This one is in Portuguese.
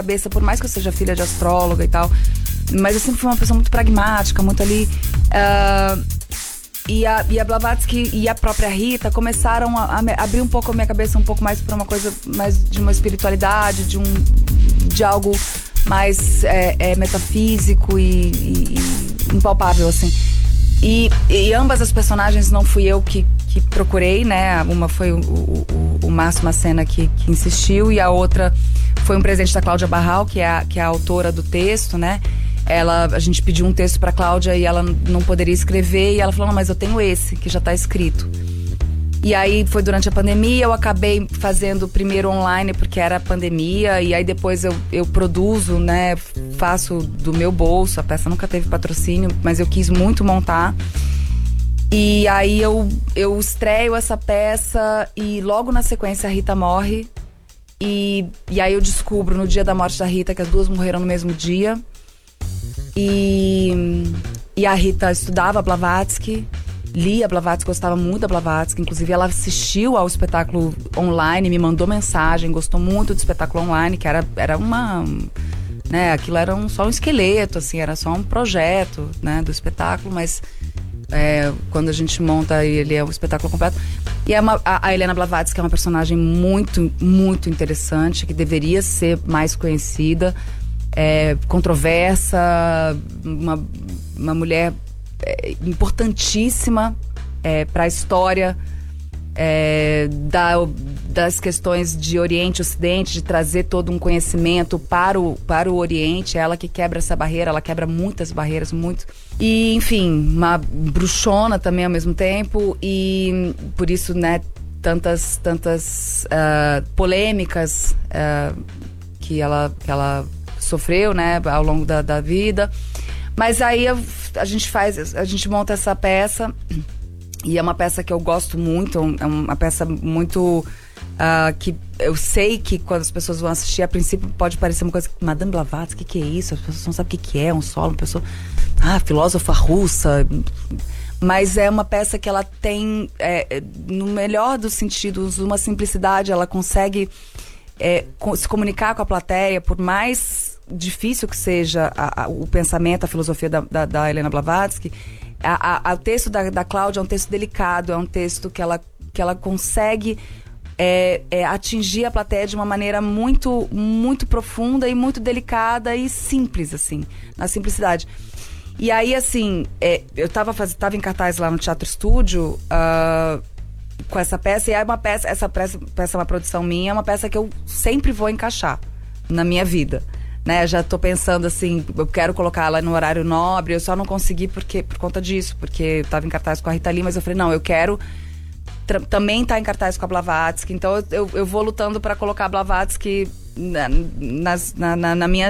cabeça, por mais que eu seja filha de astróloga e tal, mas eu sempre fui uma pessoa muito pragmática, muito ali. E a Blavatsky e a própria Rita começaram a abrir um pouco a minha cabeça, um pouco mais para uma coisa mais de uma espiritualidade, de algo mais metafísico e impalpável, assim. E ambas as personagens não fui eu que procurei, né? Uma foi o Márcio Macena que insistiu, e a outra foi um presente da Cláudia Barral, que é a autora do texto, né? A gente pediu um texto pra Cláudia e ela não poderia escrever, e ela falou, não, mas eu tenho esse, que já tá escrito. E aí foi durante a pandemia, eu acabei fazendo primeiro online, porque era pandemia, e aí depois eu produzo, né, faço do meu bolso, a peça nunca teve patrocínio, mas eu quis muito montar. E aí eu estreio essa peça e logo na sequência a Rita morre, e aí eu descubro no dia da morte da Rita que as duas morreram no mesmo dia. E a Rita estudava Blavatsky, lia Blavatsky, gostava muito da Blavatsky. Inclusive ela assistiu ao espetáculo online, me mandou mensagem, gostou muito do espetáculo online, que era uma... né, aquilo era só um esqueleto, assim, era só um projeto, né, do espetáculo, mas quando a gente monta ele é um espetáculo completo. E a Helena Blavatsky é uma personagem muito, muito interessante, que deveria ser mais conhecida. Controversa, uma mulher importantíssima para a história das questões de Oriente e Ocidente, de trazer todo um conhecimento para o Oriente. Ela que quebra essa barreira, ela quebra muitas barreiras, muito. E, enfim, uma bruxona também ao mesmo tempo, e por isso, né, tantas polêmicas que ela sofreu, né, ao longo da vida. Mas aí a gente monta essa peça, e é uma peça que eu gosto muito, é uma peça muito que eu sei que quando as pessoas vão assistir, a princípio pode parecer uma coisa, Madame Blavatsky, que é isso? As pessoas não sabem o que é um solo, uma pessoa, filósofa russa. Mas é uma peça que ela tem, no melhor dos sentidos, uma simplicidade. Ela consegue se comunicar com a plateia, por mais difícil que seja o pensamento, a filosofia da Helena Blavatsky. O texto da Cláudia é um texto delicado, é um texto que ela consegue atingir a plateia de uma maneira muito, muito profunda e muito delicada e simples, assim, na simplicidade. E aí, assim, eu tava em cartaz lá no Teatro Estúdio com essa peça, e essa peça é uma produção minha, é uma peça que eu sempre vou encaixar na minha vida, né? Já tô pensando assim, eu quero colocar ela no horário nobre, eu só não consegui por conta disso, porque eu tava em cartaz com a Rita Lee, mas eu falei, não, eu quero também tá em cartaz com a Blavatsky, então eu vou lutando para colocar a Blavatsky na minha